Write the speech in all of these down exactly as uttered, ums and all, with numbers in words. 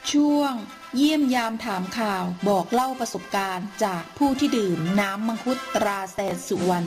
ช่วงเยี่ยมยามถามข่าวบอกเล่าประสบการณ์จากผู้ที่ดื่มน้ำมังคุดตราแสนสุวรรณ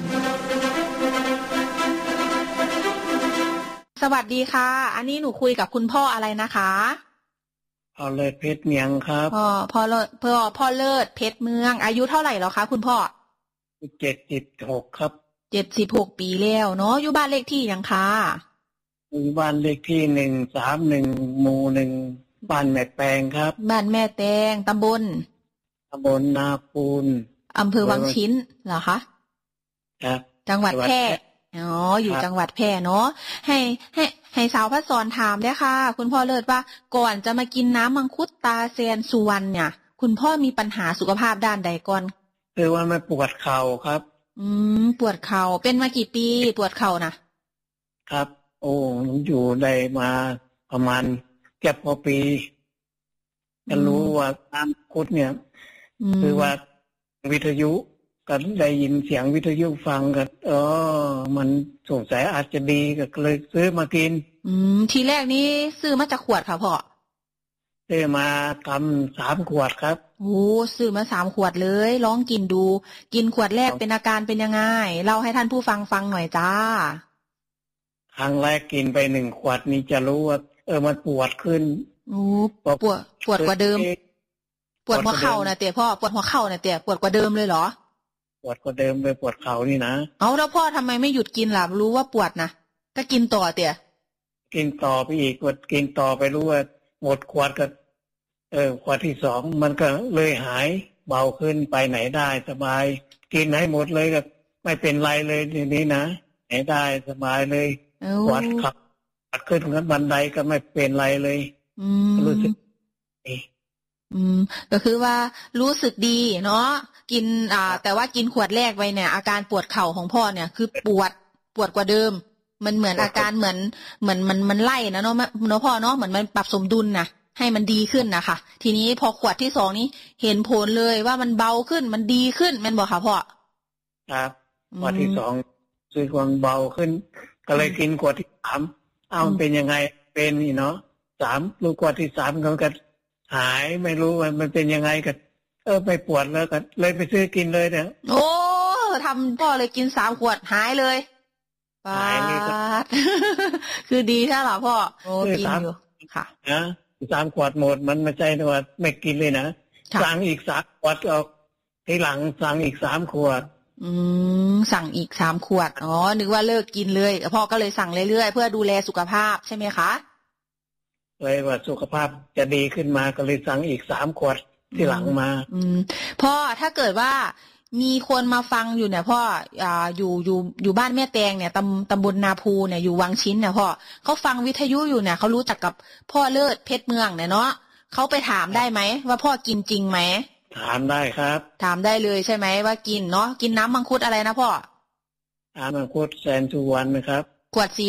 สวัสดีค่ะอันนี้หนูคุยกับคุณพ่ออะไรนะคะพ่อเลิศเพชรเมืองครับพ่อพ่อเลิศพ่อพ่อเลิศเพชรเมืองอายุเท่าไหร่แล้วคะคุณพ่อเจ็ดสิบหกครับเจ็ดสิบหกปีแล้วเนาะอยู่บ้านเลขที่ยังคะอยู่บ้านเลขที่หนึ่งสามหนึ่งหมู่หนึ่งบ้านแม่แตงครับบ้านแม่แตงตำบลตำบลนาปูนอำเภอวังชิ้นเหรอคะครับจังหวัดแพร่อ๋ออยู่จังหวัดแพร่เนาะให้ให้ให้สาวพระสอนถามได้ค่ะคุณพ่อเลิศว่าก่อนจะมากินน้ำมังคุดตาแซนสุวรรณเนี่ยคุณพ่อมีปัญหาสุขภาพด้านใดก่อนคือว่ามันปวดเข่าครับอืมปวดเข่าเป็นมากี่ปีปวดเข่านะครับโอ้อยู่ได้มาประมาณเกือบพอปีจะรู้ว่าน้ำมังคุดเนี่ยคือว่าวิทยุก็ได้ยินเสียงวิทยุฟังก็เออมันสงสัยอาจจะดีก็เลยซื้อมากินอืมทีแรกนี้ซื้อมาจากขวดค่ะพ่อซื้อมากำสามขวดครับโอ้ซื้อมาสามขวดเลยลองกินดูกินขวดแรกเป็นอาการเป็นยังไงเล่าให้ท่านผู้ฟังฟังหน่อยจ้าครั้งแรกกินไปหนึ่งขวดนี้จะรู้ว่าเออมันปวดขึ้นโอ้ปวดปวดกว่าเดิมปวดหัวเข่านะเตี่ยพ่อปวดหัวเข่านะเตี่ยปวดกว่าเดิมเลยเหรอปวดกว่าเดิมเลยปวดเข่านี่นะเอาแล้วพ่อทำไมไม่หยุดกินล่ะรู้ว่าปวดนะก็กินต่อเตี่ยกินต่อไปอีกกดกินต่อไปรู้ว่าหมดขวดก็เออขวดที่สองมันก็เลยหายเบาขึ้นไปไหนได้สบายกินให้หมดเลยก็ไม่เป็นไรเลยทีนี้นะไหนได้สบายเลยปวดขับขับขึ้นขั้นบันไดก็ไม่เป็นไรเลยรู้สึกอืมก็คือว่ารู้สึกดีเนาะกินอ่าแต่ว่ากินขวดแรกไปเนี่ยอาการปวดเข่าของพ่อเนี่ยคือปวดปวดกว่าเดิมมันเหมือนอาการเหมือนเหมือนมันมันไล่นะเนาะเนาะพ่อเนาะเหมือนมันปรับสมดุลนะให้มันดีขึ้นนะคะทีนี้พอขวดที่สองนี้เห็นผลเลยว่ามันเบาขึ้นมันดีขึ้นแม่นบอกค่ะพ่อครับขวดที่สองคือความเบาขึ้นก็เลยกินขวดที่สามเอ้าเป็นยังไงเป็นนี่เนาะสามลูกขวดที่สามเขาก็หายไม่รู้ว่ามันเป็นยังไงกันเออไม่ปวดแล้วกันเลยไปซื้อกินเลยเนี่ยโอ้ทำพ่อเลยกินสามขวดหายเลยปาดคือดีใช่หรอพ่อโอ้กินอยู่ค่ะนะสามขวดหมดมันไม่ใช่ว่าไม่กินเลยนะสั่งอีกสามขวดออกทีหลังสั่งอีกสามขวดอืมสั่งอีกสามขวดอ๋อนึกว่าเลิกกินเลยพ่อก็เลยสั่งเรื่อยๆเพื่อดูแลสุขภาพใช่ไหมคะเลยว่าสุขภาพจะดีขึ้นมาก็เลยสั่งอีกสามขวดที่หลังมาอืมพ่อถ้าเกิดว่ามีคนมาฟังอยู่เนี่ยพ่ออ่าอยู่อยู่อยู่บ้านแม่แตงเนี่ยตำตำบลนาภูเนี่ยอยู่วังชิ้นเนี่ยพ่อเขาฟังวิทยุอยู่เนี่ยเขารู้จักกับพ่อเลิศเพชรเมืองเนี่ยเนาะเขาไปถามได้ไหมว่าพ่อกินจริงไหมถามได้ครับถามได้เลยใช่ไหมว่ากินเนาะกินน้ำมังคุดอะไรนะพ่อน้ำมังคุดแสนสุวรรณนะครับขวดสี